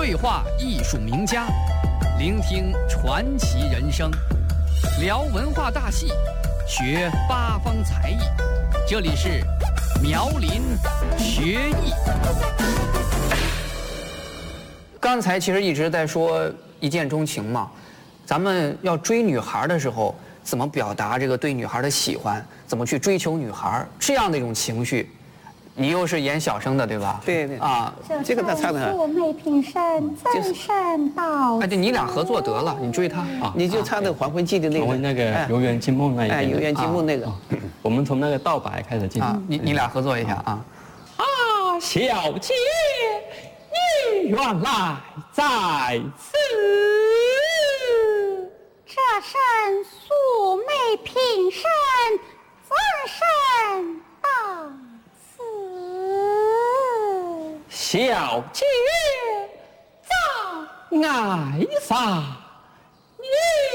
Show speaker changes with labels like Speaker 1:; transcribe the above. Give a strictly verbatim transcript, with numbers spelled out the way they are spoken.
Speaker 1: 对话艺术名家，聆听传奇人生，聊文化大戏，学八方才艺。这里是苗林学艺。刚才其实一直在说一见钟情嘛，咱们要追女孩的时候，怎么表达这个对女孩的喜欢？怎么去追求女孩？这样的一种情绪。你又是演小生的对吧？
Speaker 2: 对对
Speaker 1: 啊，
Speaker 2: 这个他唱的。
Speaker 3: 素昧平生，真善道。
Speaker 1: 哎，对，你俩合作得了，你追他啊，
Speaker 2: 你就唱那个《还魂记》的那个。
Speaker 4: 还魂那个游园惊梦那一
Speaker 2: 哎，游园惊梦那个。
Speaker 4: 我们从那个盗白开始进。
Speaker 1: 啊，你你俩合作一下啊。
Speaker 4: 啊，小姐，你原来在此。
Speaker 3: 这身素昧平生，真善道。
Speaker 4: 小姐在爱上你。